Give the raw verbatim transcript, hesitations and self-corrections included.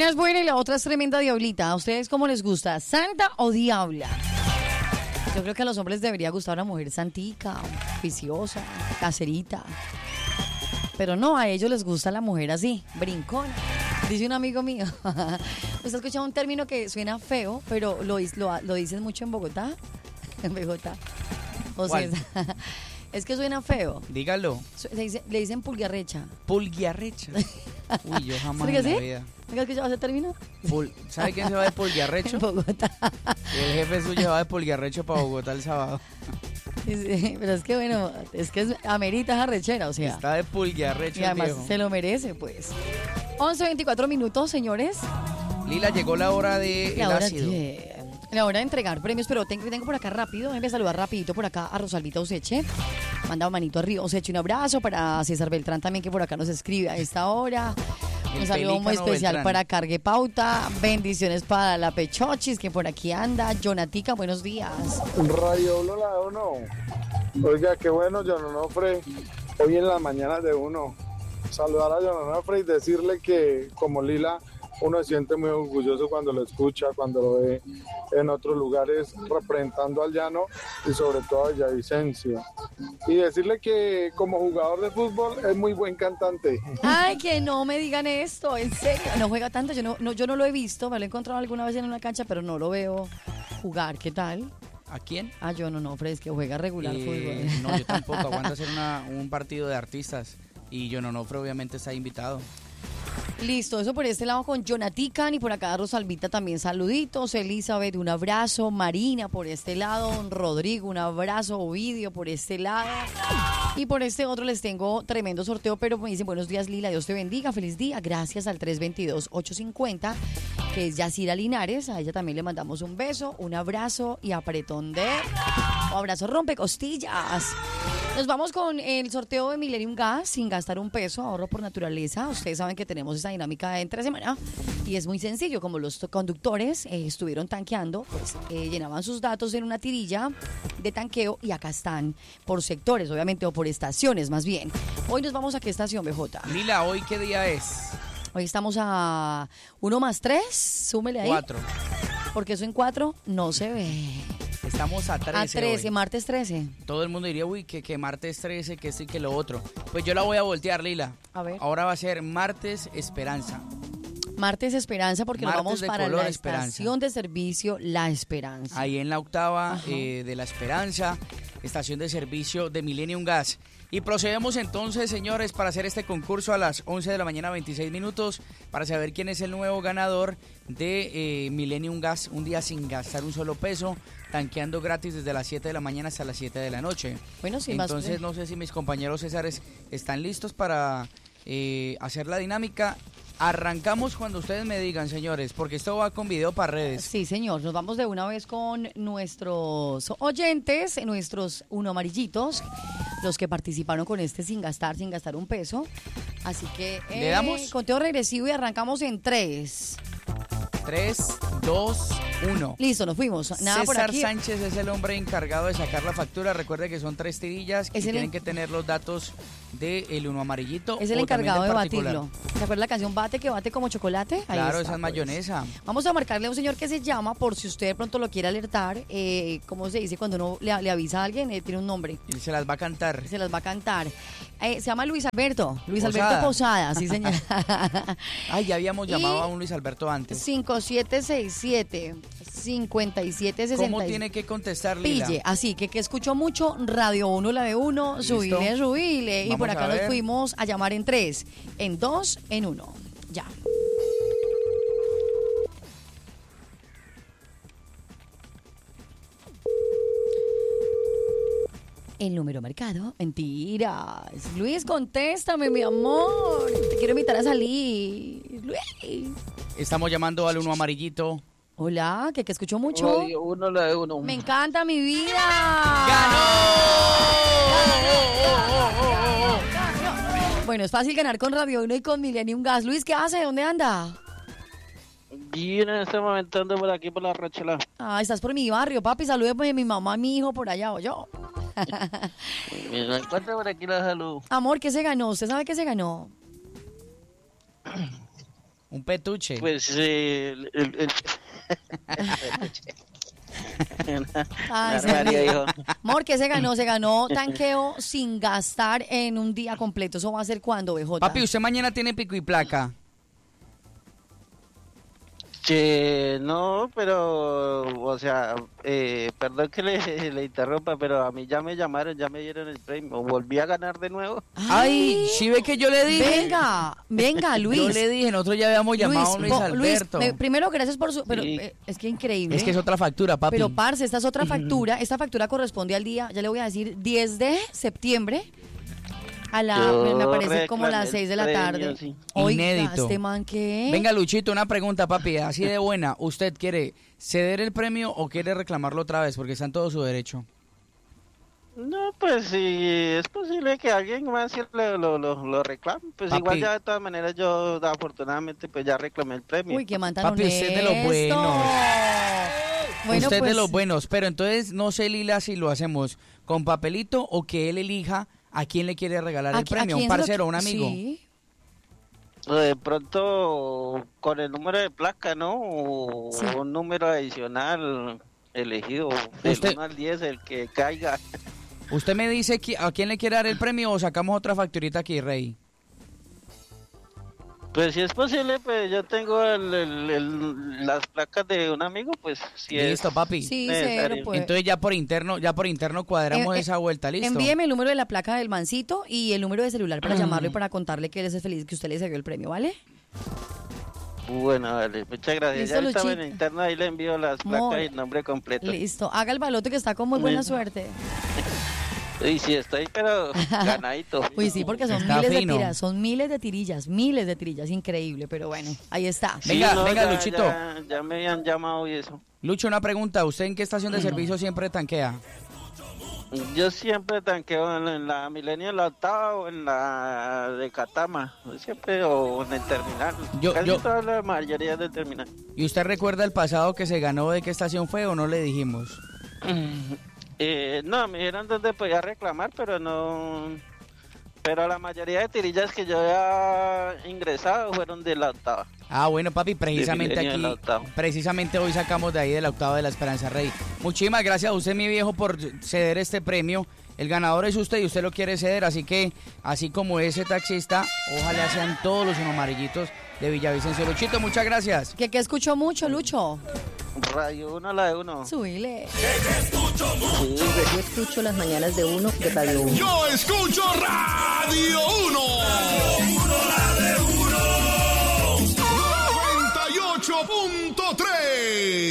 Una es buena y la otra es tremenda diablita. ¿A ustedes cómo les gusta? ¿Santa o diabla? Yo creo que a los hombres debería gustar una mujer santica, juiciosa, caserita. Pero no, a ellos les gusta la mujer así, brincona. Dice un amigo mío. ¿Usted ha escuchado un término que suena feo, pero lo, lo, lo dicen mucho en Bogotá? En Bogotá. O sea, es que suena feo. Dígalo. Le, dice, le dicen pulguiarrecha. Pulguiarrecha. Uy, yo jamás en la sí? vida. ¿No has escuchado ese término? Pul ¿Sabe quién se va de pulguiarrecho? En Bogotá. El jefe suyo va de pulguiarrecho para Bogotá el sábado. Sí, pero es que bueno, es que es, amerita esa rechera, o sea. Está de pulguiarrecho. Y además viejo. se lo merece, pues. once veinticuatro minutos, señores. Lila, llegó la hora de La el hora ácido. de, la hora de entregar premios, pero tengo, tengo por acá rápido, déjenme saludar rapidito por acá a Rosalvita Useche. Manda un manito arriba, Useche, un abrazo para César Beltrán también, que por acá nos escribe a esta hora. Un saludo muy especial Beltrán. Para Cargue Pauta. Bendiciones para la Pechochis, que por aquí anda. Jonatica, buenos días. Radio uno la de uno. Oiga, qué bueno, John Onofre. Hoy en las mañanas de uno. Saludar a John Onofre y decirle que, como Lila, uno se siente muy orgulloso cuando lo escucha, cuando lo ve en otros lugares representando al llano y sobre todo a Villavicencio. Y decirle que como jugador de fútbol es muy buen cantante. Ay, que no me digan esto, en serio. No juega tanto, yo no, no, yo no lo he visto, me lo he encontrado alguna vez en una cancha, pero no lo veo jugar. ¿Qué tal? ¿A quién? Ah, yo no, no, Fres, que juega regular eh, fútbol. No, yo tampoco, aguanta hacer una, un partido de artistas. Y John Onofre obviamente está invitado. Listo, eso por este lado con Jonatican y por acá Rosalvita también saluditos, Elizabeth un abrazo, Marina por este lado, Rodrigo un abrazo, Ovidio por este lado y por este otro les tengo tremendo sorteo, pero me dicen buenos días Lila, Dios te bendiga, feliz día, gracias al tres dos dos, ocho cinco cero que es Yacira Linares, a ella también le mandamos un beso, un abrazo y apretón de... Un abrazo rompecostillas. Nos vamos con el sorteo de Millennium Gas sin gastar un peso, ahorro por naturaleza. Ustedes saben que tenemos esa dinámica de entre semana y es muy sencillo, como los conductores eh, estuvieron tanqueando, pues eh, llenaban sus datos en una tirilla de tanqueo y acá están por sectores, obviamente, o por estaciones más bien. Hoy nos vamos a qué estación, B J. Lila, ¿hoy qué día es? Hoy estamos a uno más tres, súmele ahí. Cuatro. Porque eso en cuatro no se ve. Estamos a trece. A trece, hoy. Martes trece. Todo el mundo diría, uy, que, que martes trece, que esto y que lo otro. Pues yo la voy a voltear, Lila. A ver. Ahora va a ser martes Esperanza. Martes Esperanza, porque Martes nos vamos de para color la Esperanza. estación de servicio La Esperanza. Ahí en la octava eh, de La Esperanza, estación de servicio de Millennium Gas. Y procedemos entonces, señores, para hacer este concurso a las once de la mañana, veintiséis minutos, para saber quién es el nuevo ganador de eh, Millennium Gas, un día sin gastar un solo peso, tanqueando gratis desde las siete de la mañana hasta las siete de la noche. Bueno, sí, entonces más... no sé si mis compañeros Césares están listos para eh, hacer la dinámica. Arrancamos cuando ustedes me digan, señores, porque esto va con video para redes. Sí, señor, nos vamos de una vez con nuestros oyentes, nuestros uno amarillitos, los que participaron con este sin gastar, sin gastar un peso. Así que eh, ¿le damos? Conteo regresivo y arrancamos en tres. tres, dos, uno. Listo, nos fuimos. Nada César por aquí. Sánchez es el hombre encargado de sacar la factura. Recuerde que son tres tirillas y Es el tienen en... que tener los datos del uno amarillito. Es el encargado de batirlo. ¿Se acuerda la canción Bate que bate como chocolate? Ahí claro, está, esa es mayonesa. Pues. Vamos a marcarle a un señor que se llama, por si usted de pronto lo quiere alertar, eh, ¿cómo se dice? Cuando uno le, le avisa a alguien, eh, tiene un nombre. Y se las va a cantar. Se las va a cantar. Eh, se llama Luis Alberto. Luis Posada. Alberto Posada, sí señor. Ay, ya habíamos llamado y a un Luis Alberto antes. cinco siete seis siete, cinco siete seis cero. ¿Cómo tiene que contestar, Lila? Pille, así que que escuchó mucho Radio uno, la de uno, ¿listo? subile, subile. Vamos y por acá a nos ver. fuimos a llamar en tres, en dos, en uno. Ya. El número marcado, mentiras. Luis, contéstame, mi amor. Te quiero invitar a salir. Luis. Estamos llamando al uno amarillito. Hola, que que escucho mucho. Radio uno, la de uno. Me encanta mi vida. ¡Ganó! Bueno, es fácil ganar con Radio uno y con Millennium Gas. Luis, ¿qué hace? ¿Dónde anda? Bien, en este momento ando por aquí por la Rachela. Ah, estás por mi barrio, papi. Salúdeme a mi mamá, a mi hijo por allá o yo. Me la encuentro por aquí la salud. Amor, ¿qué se ganó? ¿Usted sabe qué se ganó? Un petuche. Pues eh, el, el, el... una, Ay, una María, hijo. Amor, ¿qué se ganó? Se ganó tanqueo sin gastar en un día completo. ¿Eso va a ser cuándo, B J? Papi, usted mañana tiene pico y placa. Que no, pero, o sea, eh, perdón que le, le interrumpa, pero a mí ya me llamaron, ya me dieron el premio. ¿Volví a ganar de nuevo? Ay, ¿sí ve que yo le dije? Venga, venga, Luis. Yo le dije, nosotros ya habíamos llamado a Luis po- Alberto. Luis, me- primero, gracias por su... Pero Sí. eh, es que increíble. Es que es otra factura, papi. Pero, parce, esta es otra factura. Esta factura corresponde al día, ya le voy a decir, diez de septiembre. A la, Yo me, me parece como reclamé las seis de la el tarde. premio, sí. Oiga, Inédito. este man, ¿qué? Venga, Luchito, una pregunta, papi, así de buena. ¿Usted quiere ceder el premio o quiere reclamarlo otra vez? Porque está en todo su derecho. No, pues si es posible que alguien más lo, lo, lo, lo reclame. Pues Papi. igual ya de todas maneras yo afortunadamente pues ya reclamé el premio. Uy, qué man tan Papi, usted es de los honesto. buenos. Bueno, Usted pues, de los buenos, pero entonces no sé, Lila, si lo hacemos con papelito o que él elija a quién le quiere regalar ¿a el qui- a premio, quién un se lo- parcero, un amigo. Sí. O de pronto con el número de placa, ¿no? O Sí. un número adicional elegido del Usted- uno al diez, el que caiga. Usted me dice qui- a quién le quiere dar el premio o sacamos otra facturita aquí, Rey. Pues si es posible, pues yo tengo el, el- el- las placas de un amigo, pues si Listo, es papi. Sí, necesario. cero, pues. Entonces ya por interno, ya por interno cuadramos Eh, eh, esa vuelta, listo. Envíeme el número de la placa del mancito y el número de celular para llamarlo y para contarle que él es feliz que usted le cedió el premio, ¿vale? Bueno, vale, muchas gracias. Listo, Ya estaba en Luchito. interno, ahí le envío las placas Amor. y el nombre completo. Listo. Haga el balote que está con muy buena Bueno. suerte. Y sí, estoy pero ganadito. Uy, sí, porque son Está miles fino. de tiras, son miles de tirillas, miles de tirillas, increíble, pero bueno, ahí está. Sí, Venga, no, venga, ya- Luchito. Ya, ya me habían llamado y eso. Lucho, una pregunta. ¿Usted en qué estación de servicio siempre tanquea? Yo siempre tanqueo en, en la Milenio, en la octava o en la de Catama. Siempre o en el terminal. Yo- Casi yo- toda la mayoría del terminal. ¿Y usted recuerda el pasado que se ganó de qué estación fue o no le dijimos? Eh, no, me dijeron dónde podía reclamar, pero no... Pero la mayoría de tirillas que yo había ingresado fueron de la octava. Ah, bueno, papi, precisamente Milenio de la aquí, octava. precisamente hoy sacamos de ahí de la octava de la Esperanza Rey. Muchísimas gracias a usted, mi viejo, por ceder este premio. El ganador es usted y usted lo quiere ceder, así que, así como ese taxista, ojalá sean todos los amarillitos de Villavicencio. Luchito, muchas gracias. ¿Que, que escuchó mucho, Lucho? Radio uno, la de uno. Subile. Sí, Yo escucho las mañanas de uno de Radio uno. Yo escucho Radio uno. noventa y ocho punto tres.